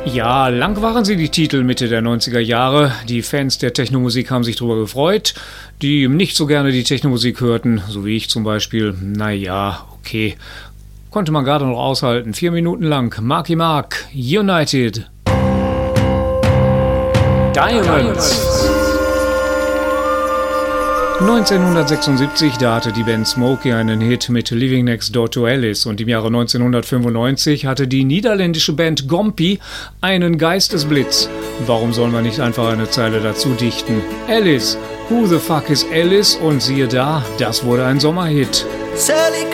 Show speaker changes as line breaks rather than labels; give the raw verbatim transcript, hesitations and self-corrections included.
Ja, lang waren sie die Titel Mitte der neunziger Jahre. Die Fans der Technomusik haben sich darüber gefreut. Die nicht so gerne die Technomusik hörten, so wie ich zum Beispiel, naja, okay, konnte man gerade noch aushalten. Vier Minuten lang. Marky Mark, United. Diamonds. neunzehnhundertsechsundsiebzig, da hatte die Band Smokey einen Hit mit Living Next Door to Alice und im Jahre neunzehnhundertfünfundneunzig hatte die niederländische Band Gompi einen Geistesblitz. Warum soll man nicht einfach eine Zeile dazu dichten? Alice, who the fuck is Alice? Und siehe da, das wurde ein Sommerhit. Sally